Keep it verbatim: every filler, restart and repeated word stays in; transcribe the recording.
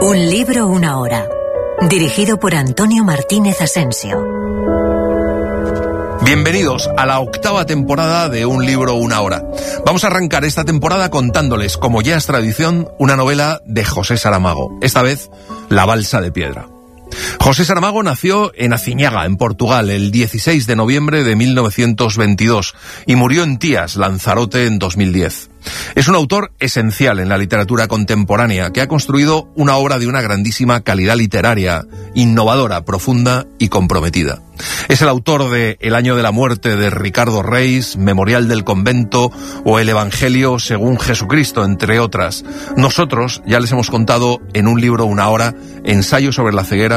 Un libro, una hora. Dirigido por Antonio Martínez Asensio. Bienvenidos a la octava temporada de Un libro, una hora. Vamos a arrancar esta temporada contándoles, como ya es tradición, una novela de José Saramago. Esta vez, La balsa de piedra. José Saramago nació en Aciñaga, en Portugal, el dieciséis de noviembre de mil novecientos veintidós y murió en Tías, Lanzarote, en dos mil diez. Es un autor esencial en la literatura contemporánea que ha construido una obra de una grandísima calidad literaria, innovadora, profunda y comprometida. Es el autor de El año de la muerte de Ricardo Reis, Memorial del convento o El Evangelio según Jesucristo, entre otras. Nosotros ya les hemos contado en Un libro, una hora, ensayo sobre la ceguera